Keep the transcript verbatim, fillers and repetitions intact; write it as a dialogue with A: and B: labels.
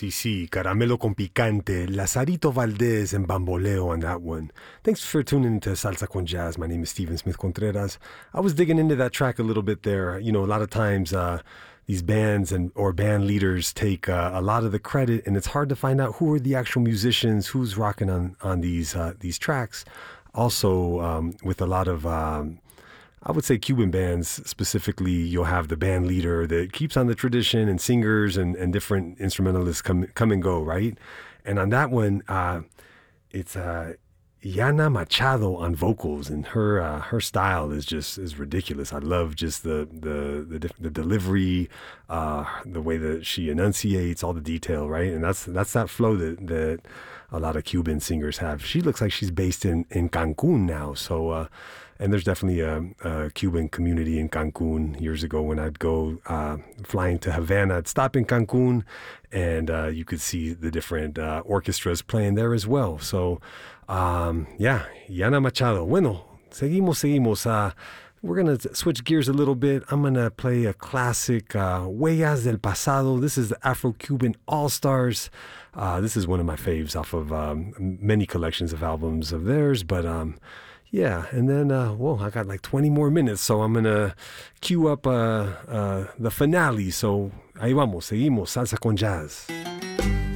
A: Sí, sí, Caramelo con Picante, Lazarito Valdez and Bamboleo on that one. Thanks for tuning into Salsa con Jazz. My name is Steven Smith Contreras. I was digging into that track a little bit there. You know, a lot of times uh, these bands and or band leaders take uh, a lot of the credit, and it's hard to find out who are the actual musicians, who's rocking on on these uh, these tracks. Also, um, with a lot of um, I would say Cuban bands specifically, you'll have the band leader that keeps on the tradition and singers and, and different instrumentalists come come and go, right? And on that one, uh, it's uh, Yana Machado on vocals, and her uh, her style is just is ridiculous. I love just the the the, the delivery, uh, the way that she enunciates, all the detail, right? And that's that's that flow that that a lot of Cuban singers have. She looks like she's based in in Cancun now, so. Uh, And there's definitely a, a Cuban community in Cancun. Years ago when I'd go uh, flying to Havana, I'd stop in Cancun, and uh, you could see the different uh, orchestras playing there as well. So, um, yeah, Yana Machado. Bueno, seguimos, seguimos. Uh, we're going to switch gears a little bit. I'm going to play a classic, uh, Huellas del Pasado. This is the Afro-Cuban All-Stars. Uh, this is one of my faves off of um, many collections of albums of theirs, but... Um, Yeah, and then, uh, whoa, I got like twenty more minutes, so I'm going to queue up uh, uh, the finale. So ahí vamos, seguimos, Salsa con Jazz.